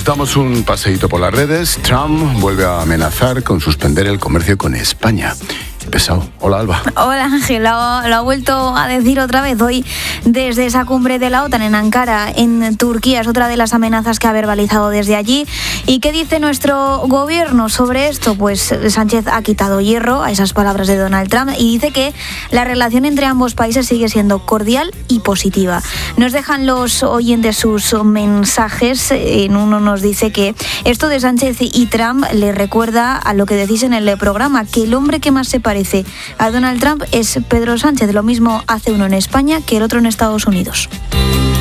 Damos un paseíto por las redes. Trump vuelve a amenazar con suspender el comercio con España. Pesado. Hola, Alba. Hola, Ángel. Lo ha vuelto a decir otra vez hoy desde esa cumbre de la OTAN en Ankara, en Turquía. Es otra de las amenazas que ha verbalizado desde allí. ¿Y qué dice nuestro gobierno sobre esto? Pues Sánchez ha quitado hierro a esas palabras de Donald Trump y dice que la relación entre ambos países sigue siendo cordial y positiva. Nos dejan los oyentes sus mensajes. En uno nos dice que esto de Sánchez y Trump le recuerda a lo que decís en el programa, que el hombre que más se parece a Donald Trump es Pedro Sánchez. Lo mismo hace uno en España que el otro en Estados Unidos.